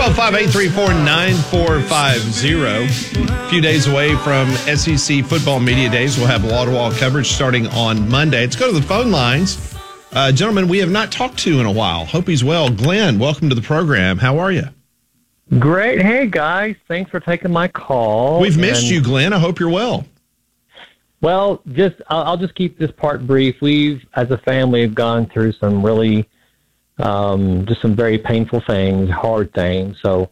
405-834-9450. A few days away from SEC Football Media Days. We'll have wall-to-wall coverage starting on Monday. Let's go to the phone lines. Gentlemen, we have not talked to in a while. Hope he's well. Glenn, welcome to the program. How are you? Great. Hey, guys. Thanks for taking my call. We've missed you, Glenn. I hope you're well. Well, I'll just keep this part brief. We've, as a family, have gone through some really, just some very painful things, hard things. So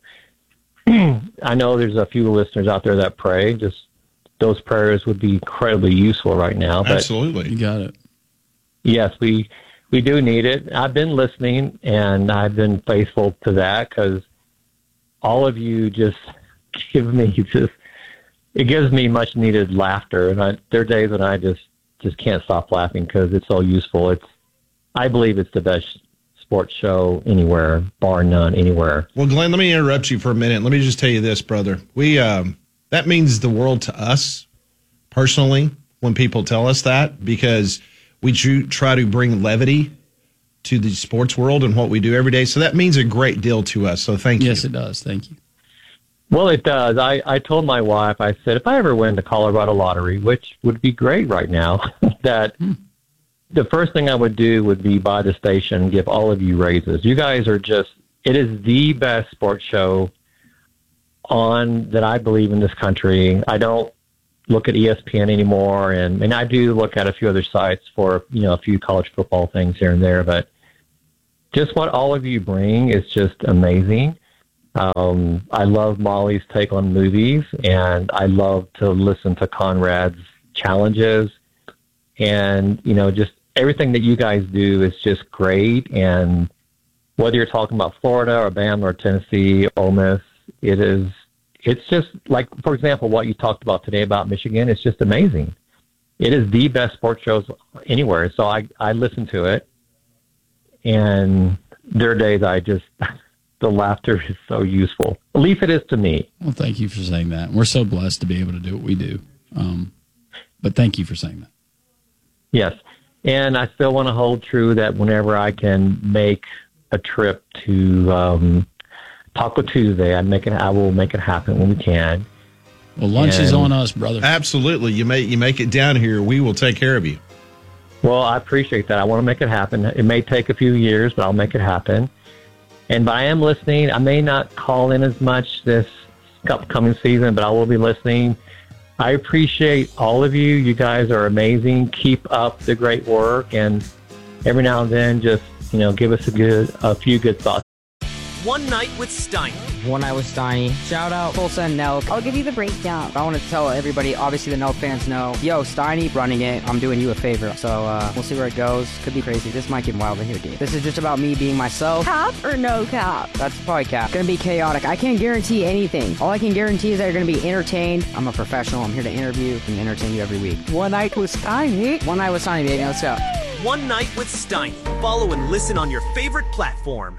I know there's a few listeners out there that pray. Just those prayers would be incredibly useful right now. But absolutely. You got it. yes, we do need it. I've been listening, and I've been faithful to that because all of you just give me it gives me much needed laughter. And there are days when I just can't stop laughing because it's so useful. I believe it's the best sports show anywhere, bar none, anywhere. Well, Glenn, let me interrupt you for a minute. Let me just tell you this, brother. We that means the world to us personally when people tell us that, because we try to bring levity to the sports world and what we do every day. So that means a great deal to us. So thank you. Yes, it does. Thank you. Well, it does. I told my wife, I said, if I ever win the Colorado lottery, which would be great right now, that the first thing I would do would be buy the station and give all of you raises. You guys are it is the best sports show on that I believe in this country. I don't look at ESPN anymore, and I do look at a few other sites for, a few college football things here and there, but just what all of you bring is just amazing. I love Molly's take on movies, and I love to listen to Conrad's challenges, and, just everything that you guys do is just great. And whether you're talking about Florida or Bama or Tennessee, Ole Miss, it's just like, for example, what you talked about today about Michigan, it's just amazing. It is the best sports shows anywhere. So I listen to it, and there are days the laughter is so useful. At least it is to me. Well, thank you for saying that. We're so blessed to be able to do what we do. But thank you for saying that. Yes. And I still want to hold true that whenever I can make a trip to Taco Tuesday, I will make it happen when we can. Well, lunch is on us, brother. Absolutely. You make it down here. We will take care of you. Well, I appreciate that. I want to make it happen. It may take a few years, but I'll make it happen. But I am listening. I may not call in as much this upcoming season, but I will be listening. I appreciate all of you. You guys are amazing. Keep up the great work, and every now and then just, give us a few good thoughts. One Night with Steiny. One Night with Steiny. Shout out Tulsa and Nelk. I'll give you the breakdown. I want to tell everybody, obviously the Nelk fans know, yo, Steiny running it, I'm doing you a favor. So we'll see where it goes. Could be crazy. This might get wild in here, dude. This is just about me being myself. Cap or no cap? That's probably cap. Gonna be chaotic. I can't guarantee anything. All I can guarantee is that you're gonna be entertained. I'm a professional. I'm here to interview and entertain you every week. One Night with Steiny. One Night with Steiny, baby. Let's go. One Night with Steiny. Follow and listen on your favorite platform.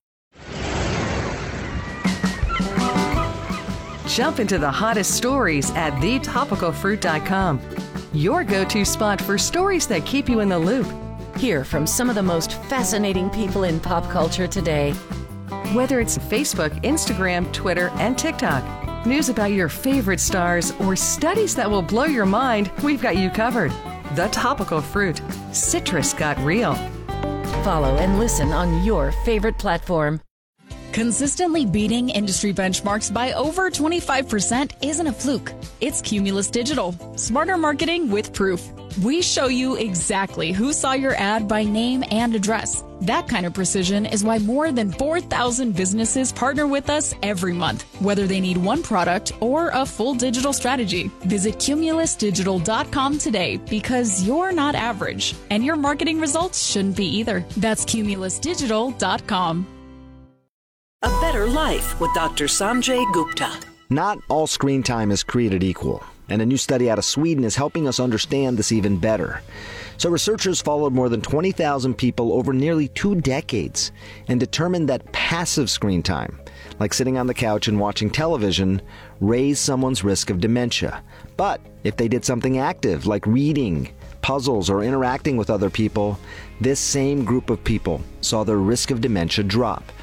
Jump into the hottest stories at thetopicalfruit.com. Your go-to spot for stories that keep you in the loop. Hear from some of the most fascinating people in pop culture today. Whether it's Facebook, Instagram, Twitter, and TikTok, news about your favorite stars, or studies that will blow your mind, we've got you covered. The Topical Fruit. Citrus got real. Follow and listen on your favorite platform. Consistently beating industry benchmarks by over 25% isn't a fluke. It's Cumulus Digital. Smarter marketing with proof. We show you exactly who saw your ad by name and address. That kind of precision is why more than 4,000 businesses partner with us every month, whether they need one product or a full digital strategy. Visit cumulusdigital.com today, because you're not average, and your marketing results shouldn't be either. That's cumulusdigital.com. A Better Life with Dr. Sanjay Gupta. Not all screen time is created equal, and a new study out of Sweden is helping us understand this even better. So researchers followed more than 20,000 people over nearly 2 decades and determined that passive screen time, like sitting on the couch and watching television, raised someone's risk of dementia. But if they did something active, like reading, puzzles, or interacting with other people, this same group of people saw their risk of dementia drop.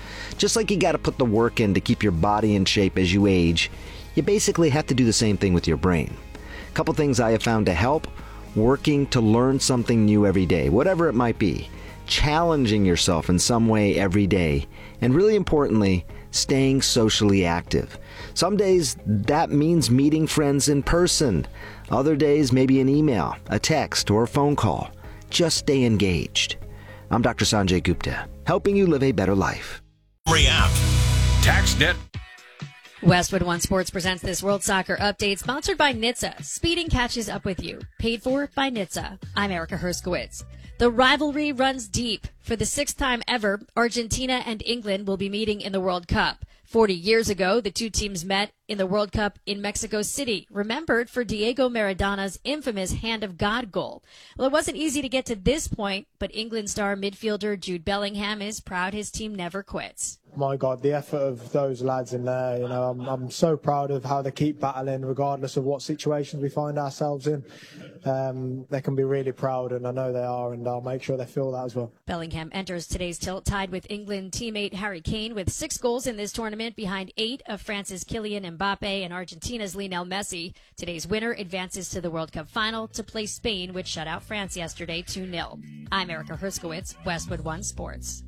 Just like you got to put the work in to keep your body in shape as you age, you basically have to do the same thing with your brain. A couple things I have found to help: working to learn something new every day, whatever it might be, challenging yourself in some way every day, and really importantly, staying socially active. Some days that means meeting friends in person. Other days, maybe an email, a text, or a phone call. Just stay engaged. I'm Dr. Sanjay Gupta, helping you live a better life. App. TaxNet. Westwood One Sports presents this World Soccer Update, sponsored by NHTSA. Speeding catches up with you. Paid for by NHTSA. I'm Erica Herskowitz. The rivalry runs deep. For the 6th time ever, Argentina and England will be meeting in the World Cup. 40 years ago, the two teams met in the World Cup in Mexico City, remembered for Diego Maradona's infamous Hand of God goal. Well, it wasn't easy to get to this point, but England star midfielder Jude Bellingham is proud his team never quits. My God, the effort of those lads in there, you know, I'm so proud of how they keep battling regardless of what situations we find ourselves in. They can be really proud, and I know they are, and I'll make sure they feel that as well. Bellingham enters today's tilt tied with England teammate Harry Kane with 6 goals in this tournament behind 8 of France's Kylian Mbappe and Argentina's Lionel Messi. Today's winner advances to the World Cup final to play Spain, which shut out France yesterday 2-0. I'm Erica Herskowitz, Westwood One Sports.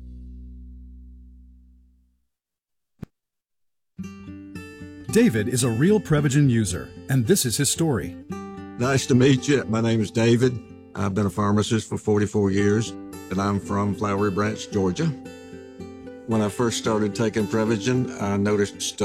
David is a real Prevagen user, and this is his story. Nice to meet you. My name is David. I've been a pharmacist for 44 years, and I'm from Flowery Branch, Georgia. When I first started taking Prevagen, I noticed